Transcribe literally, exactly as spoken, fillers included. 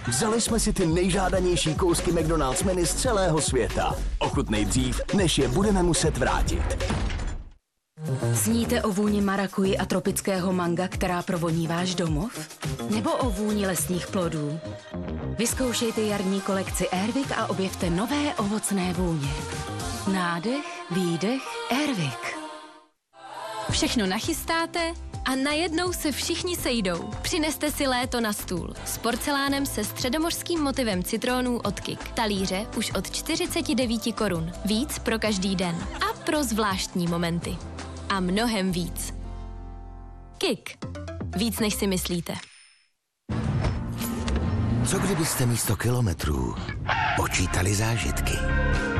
Vzali jsme si ty nejžádanější kousky McDonald's menu z celého světa. Ochutnej dřív, než je budeme muset vrátit. Sníte o vůni marakuji a tropického manga, která provoní váš domov? Nebo o vůni lesních plodů? Vyzkoušejte jarní kolekci Airwick a objevte nové ovocné vůně. Nádech, výdech, Airwick. Všechno nachystáte a najednou se všichni sejdou. Přineste si léto na stůl s porcelánem se středomořským motivem citrónů od Kik. Talíře už od čtyřicet devět korun. Víc pro každý den a pro zvláštní momenty. A mnohem víc. Kik. Víc, než si myslíte. Co kdybyste místo kilometrů počítali zážitky?